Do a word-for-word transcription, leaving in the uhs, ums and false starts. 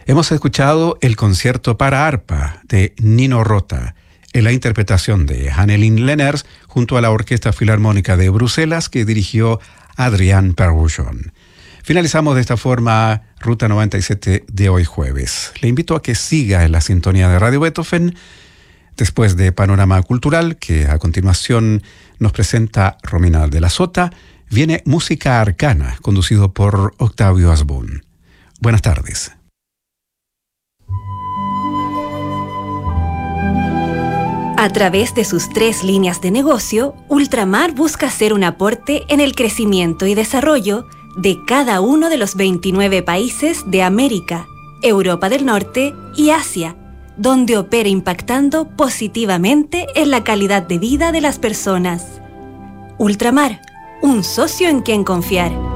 Hemos escuchado el concierto para arpa de Nino Rota, en la interpretación de Hannelien Lenners junto a la Orquesta Filarmónica de Bruselas que dirigió Adrián Perrouchon. Finalizamos de esta forma Ruta noventa y siete de hoy jueves. Le invito a que siga en la sintonía de Radio Beethoven, después de Panorama Cultural, que a continuación nos presenta Romina de la Sota, viene Música Arcana, conducido por Octavio Asbun. Buenas tardes. A través de sus tres líneas de negocio, Ultramar busca hacer un aporte en el crecimiento y desarrollo de cada uno de los veintinueve países de América, Europa del Norte y Asia, donde opera impactando positivamente en la calidad de vida de las personas. Ultramar, un socio en quien confiar.